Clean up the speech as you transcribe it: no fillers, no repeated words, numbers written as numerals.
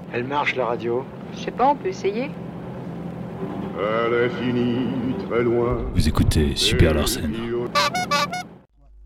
Elle marche la radio. Je sais pas, on peut essayer. À l'infini, très loin. Vous écoutez Super Larsen.